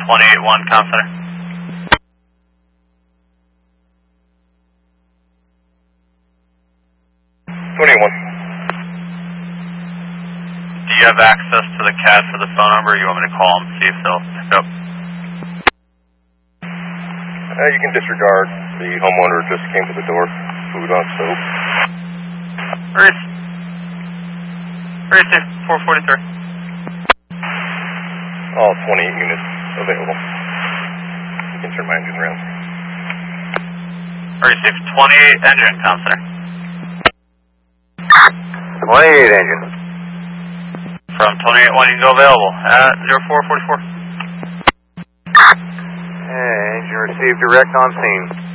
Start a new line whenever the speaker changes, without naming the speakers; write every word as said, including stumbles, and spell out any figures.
twenty-eight one, Comm Center.
twenty-eight one.
Do you have access to the C A D for the phone number, or you want me to call them, see if they'll pick up?
Uh, you can disregard. The homeowner just came to the door. Food on soap.
Race. Race four forty-three.
All twenty-eight units available. You can turn my engine around.
Race twenty-eight engine, Comm Center.
twenty-eight engine.
From twenty-eight one, you can go available at zero four forty-four.
Hey, engine received direct on scene.